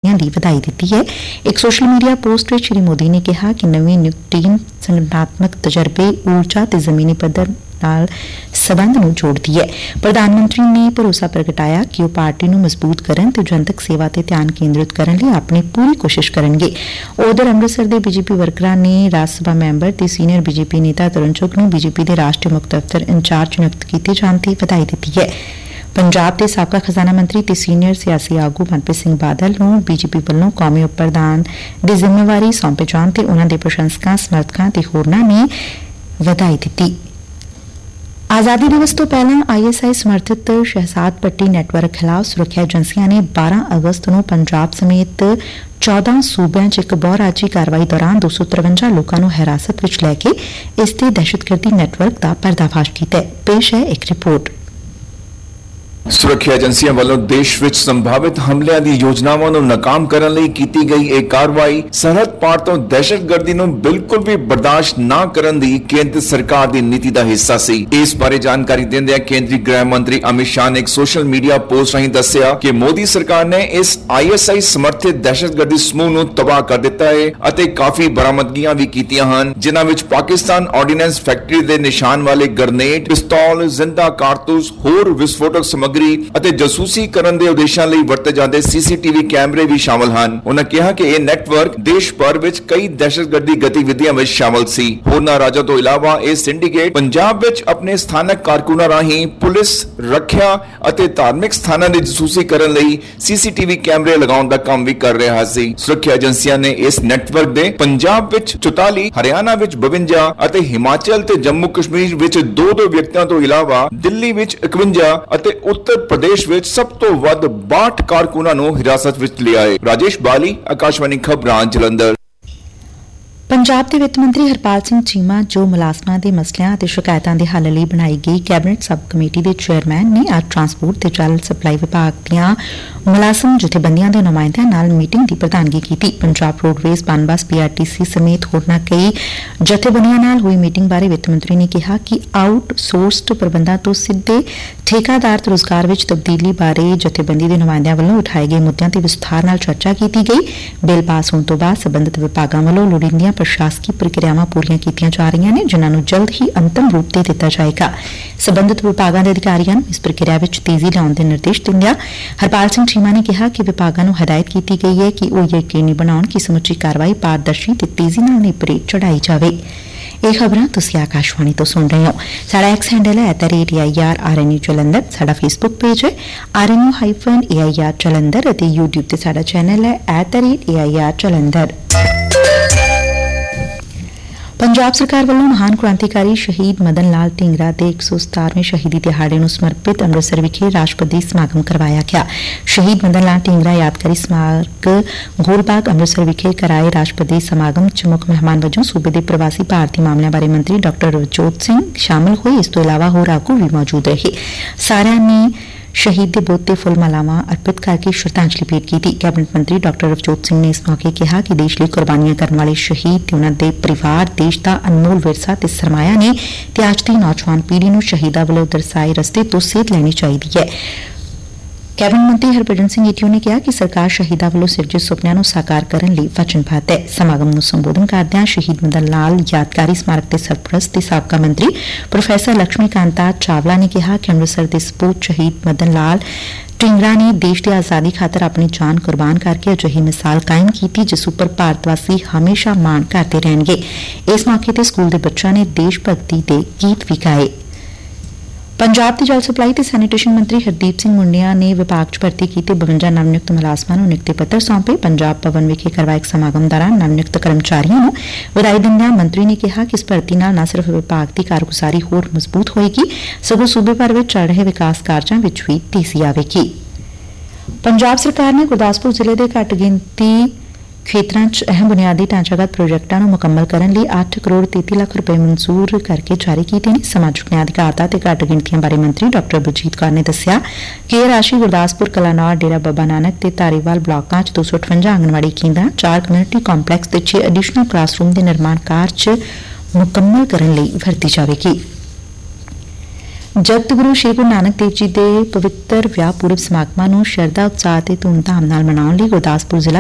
कर्मचारियों की बधाई दी है। एक सोशल मीडिया पोस्ट में श्री मोदी ने कहा कि नवीं नियुक्त टीम संगठनात्मक तजर्बे, ऊर्जा ते जमीनी पद्धर नाल संबंध नूं जोड़दी है। प्रधानमंत्री ने भरोसा प्रगटाया कि वह पार्टी नूं मजबूत करन ते जनतक सेवा ते ध्यान केंद्रित करन लई अपनी पूरी कोशिश करनगे। उधर अमृतसर के बीजेपी वर्करां ने राज सभा मैंबर ते सीनियर बीजेपी नेता तरन चुग नूं बीजेपी के राष्ट्रीय मुख्य दफ्तर इंचार्ज नियुक्त किए जाने की बधाई दी है। पंजाब के साबका खजाना मंत्री ते सीनियर सियासी आगू मनप्रीत सिंह बादल नूं बीजेपी वालों कौमी उप प्रधान की जिम्मेवारी सौंपे जाने ते उन्हां दे प्रशंसकां, समर्थकां ते होरनां ने बधाई दी। आज़ादी दिवस तो पहला ISI समर्थित शहजाद पट्टी नैटवर्क खिलाफ सुरक्षा एजेंसियां ने 12 अगस्त को पंजाब समेत 14 सूबे च एक बहुराजी कार्रवाई दौरान 253 लोगों को हिरासत में लैके इसके दहशतगर्दी नैटवर्क का पर्दाफाश किया। पेश है एक रिपोर्ट। सुरक्षा एजेंसियां वालों देश विच संभावित हमलियां दी योजनावां नूं नाकाम करन लई कीती गई एक कार्रवाई सरहद पार तो दहशतगर्दी नूं बिल्कुल भी बर्दाश्त ना करन दी केंद्र सरकार दी नीति दा हिस्सा सी। इस बारे जानकारी देंदे केंद्रीय गृह मंत्री अमित शाह ने एक सोशल मीडिया पोस्ट राहीं दस्सिया कि मोदी सरकार ने इस ISI समर्थित दहशतगर्दी समूह नूं तबाह कर दिता है अते काफी बरामदगियां भी कीतियां हन, जिन्हां विच पाकिस्तान ऑर्डीनेंस फैक्ट्री दे निशान वाले ग्रेनेड, पिस्तौल, जिंदा कारतूस, होर विस्फोटक सामग्री ਅਤੇ ਜਾਸੂਸੀ ਕਰਨ ਦੇ ਉਦੇਸ਼ਾਂ ਲਈ ਵਰਤੇ ਜਾਂਦੇ CCTV ਕੈਮਰੇ ਵੀ ਸ਼ਾਮਲ ਹਨ। ਉਹਨਾਂ ਕਿਹਾ ਕਿ ਇਹ ਨੈਟਵਰਕ ਦੇਸ਼ ਭਰ ਵਿੱਚ ਕਈ ਦਹਿਸ਼ਤਗਰਦੀ ਗਤੀਵਿਧੀਆਂ ਵਿੱਚ ਸ਼ਾਮਲ ਸੀ। ਹੋਰਨਾਂ ਰਾਜਾਂ ਤੋਂ ਇਲਾਵਾ ਇਹ ਸਿੰਡੀਕੇਟ ਪੰਜਾਬ ਵਿੱਚ ਆਪਣੇ ਸਥਾਨਕ ਕਾਰਕੁਨਾਂ ਰਾਹੀਂ ਪੁਲਿਸ, ਰੱਖਿਆ ਅਤੇ ਧਾਰਮਿਕ ਸਥਾਨਾਂ ਦੀ ਜਾਸੂਸੀ ਕਰਨ ਲਈ CCTV ਕੈਮਰੇ ਲਗਾਉਣ ਦਾ ਕੰਮ ਵੀ ਕਰ ਰਿਹਾ ਸੀ। ਸੁਰੱਖਿਆ ਏਜੰਸੀਆਂ ਨੇ ਇਸ ਨੈਟਵਰਕ ਦੇ ਪੰਜਾਬ ਵਿੱਚ 44, ਹਰਿਆਣਾ ਵਿੱਚ 52 ਅਤੇ ਹਿਮਾਚਲ ਤੇ ਜੰਮੂ ਕਸ਼ਮੀਰ ਵਿੱਚ 2 ਵਿਅਕਤੀਆਂ ਤੋਂ ਇਲਾਵਾ ਦਿੱਲੀ ਵਿੱਚ 51 ਅਤੇ उत्तर प्रदेश विच सब तो वध 62 कारकुनां नूं हिरासत विच लिया है। राजेश बाली, आकाशवाणी खबरां, जलंधर। पंजाब के वित्त मंत्री हरपाल सिंह चीमा जो मुलाजमां दे मसलियां ते शिकायतां दे हल लई बनाई गई कैबिनेट सब कमेटी के चेयरमैन ने आज ट्रांसपोर्ट ते जल सप्लाई विभाग दीआं मुलाजम जथेबंदियां दे नुमाइंदियां नाल मीटिंग की प्रधानगी की। पंजाब रोडवेज, बनबस, PRTC समेत होरनां कई जथेबंदियां नाल हुई मीटिंग बारे वित्त मंत्री ने कहा कि आउटसोर्सड प्रबंधां तो सीधे ठेकादार रोजगार विच तब्दीली बारे जथेबंदी के नुमाइंदियां वालों उठाए गए मुद्दों ते विस्तार नाल चर्चा की गई। बिल पास होने तो बाद संबंधित विभागां वालों लोड़ींदियां प्रशासकी प्रक्रियावां पूरीआं कीतियां जा रहीआं ने, जिन्हां नूं जल्द ही अंतिम रूप दे दिता जाएगा। संबंधित विभागां दे अधिकारियां नूं इस प्रक्रिया विच तेजी लाउण दे निर्देश दिंदिआं हरपाल सिंह चीमा ने कहा कि विभागां नूं हदायत की गई है कि वह यकीनी बनाउण कि समुची कार्रवाई पारदर्शी ते तेजी नाल नेपरे चढ़ाई जावे। ਇਹ ਖਬਰਾਂ ਤੁਸੀਂ ਆਕਾਸ਼ਵਾਣੀ ਤੋਂ ਸੁਣ ਰਹੇ ਹੋ। ਸਾਡਾ ਐਕਸ ਹੈਂਡਲ ਹੈ @AIRRNU ਜਲੰਧਰ, ਸਾਡਾ ਫੇਸਬੁੱਕ ਪੇਜ ਹੈ RNU-AIR ਜਲੰਧਰ ਅਤੇ YouTube ਤੇ ਸਾਡਾ ਚੈਨਲ ਹੈ @AIR ਜਲੰਧਰ। पंजाब सरकार वालों महान क्रांतिकारी शहीद मदन लाल ढींगरा के 117वें शहीदी दिहाड़े नूं समर्पित अमृतसर विखे राष्ट्रपति समागम करवाया गया। शहीद मदन लाल ढींगरा यादगारी स्मारक गोलबाग अमृतसर विखे कराए राष्ट्रपति समागम च मुख मेहमान वजों सूबे के प्रवासी भारतीय मामलों बारे मंत्री डॉक्टर रवजोत सिंह शामिल हुए। इस तो इलावा होर आगू भी मौजूद रहे। सारिਆਂ ने शहीद के बुत ते फुल मालावां अर्पित करके श्रद्धांजलि भेंट की। कैबिनेट मंत्री डॉक्टर रवजोत सिंह ने इस मौके कहा कि देश लिए कुर्बानियां करने वाले शहीद ते उन्हां दे परिवार देश का अनमोल विरसा ते सरमाया ने ते अज दी नौजवान पीढ़ी नूं शहीदां वल्लों दर्शाए रस्ते तो सेध लैनी चाहिदी है। कैबिनेट मंत्री हरभजन सिंह ईटियो ने कहा कि सरकार शहीदां वल्लों सिरजे सुपनिਆਂ ਨੂੰ साकार ਕਰਨ ਲਈ वचनबद्ध है। समागम ਨੂੰ संबोधन करदਿਆਂ शहीद मदन लाल यादगारी स्मारक के सरपरस्त ते साबका मंत्री प्रोफैसर लक्ष्मी कांता चावला ने कहा कि अमृतसर के सपूत शहीद मदन लाल ढींगरा ने देश की आज़ादी खातर अपनी जान कुर्बान करके अजिही मिसाल कायम की जिस उपर भारतवासी हमेशा माण करते रहेंगे। इस मौके पर स्कूल के बच्चों ने देश भगती के गीत भी गाए। पंजाब के जल सप्लाई ते सैनीटेशन मंत्री हरदीप सिंह मुंडिया ने विभाग च भर्ती किए 52 नवनियुक्त मुलाजमां नूं नियुक्ति पत्र सौंपे। पंजाब भवन विखे करवाए एक समागम दौरान नवनियुक्त कर्मचारियों नूं वधाई दिंदिआं मंत्री ने कहा कि इस भर्ती नाल न सिर्फ विभाग की कारगुजारी होर मजबूत होएगी सगों सूबे भर विच चल रहे विकास कार्यां विच भी तेजी आवेगी। पंजाब सरकार ने गुरदासपुर जिले के घट गिनती खेतरां च अहम बुनियादी ढांचागत प्रोजेक्टां नूं मुकम्मल करन लई 8 करोड़ 33 लाख रुपए मंजूर करके जारी कीते ने। समाजिक न्याय अधिकारिता ते घट गिनतियां बारे मंत्री डॉक्टर बलजीत कौर ने दस्सिया कि यह राशि गुरदासपुर, कलानौर, डेरा बाबा नानक ते धारीवाल ब्लॉकां च 258 आंगनवाड़ी केंद्रां, 4 कम्यूनिटी कॉम्पलैक्स ते 6 एडिशनल क्लासरूम के निर्माण कार्य मुकम्मल करन लई वरती जावेगी। जगत गुरु श्री गुरु नानक देव जी के पवित्र विआह पूर्व समागमां नूं शरधा उत्साह ते धूमधाम नाल मनाउण लई गुरदासपुर जिला